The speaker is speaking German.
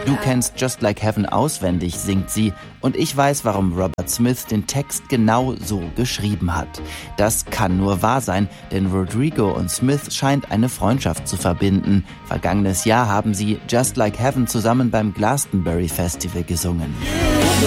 Du kennst Just Like Heaven auswendig, singt sie. Und ich weiß, warum Robert Smith den Text genau so geschrieben hat. Das kann nur wahr sein, denn Rodrigo und Smith scheint eine Freundschaft zu verbinden. Vergangenes Jahr haben sie Just Like Heaven zusammen beim Glastonbury Festival gesungen.